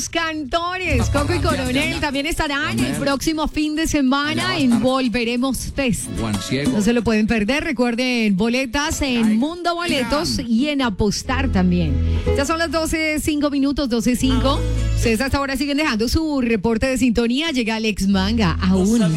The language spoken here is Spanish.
Los Cantores, Coco y Coronel también estarán el próximo fin de semana en Volveremos Fest. No se lo pueden perder. Recuerden, boletas en Mundo Boletos y en Apostar también. Ya son las 12:05, 12:05. Ustedes hasta ahora siguen dejando su reporte de sintonía. Llega Alex Manga aún.